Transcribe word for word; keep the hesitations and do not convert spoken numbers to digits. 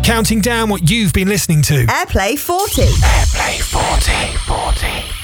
Counting down what you've been listening to. Airplay forty. Airplay forty. forty.